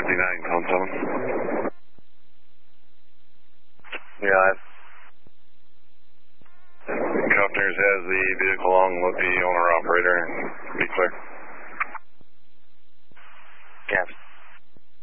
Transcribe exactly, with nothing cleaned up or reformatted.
fifty-nine, Column seven. Yeah, Cuffners has the vehicle along with the owner-operator and be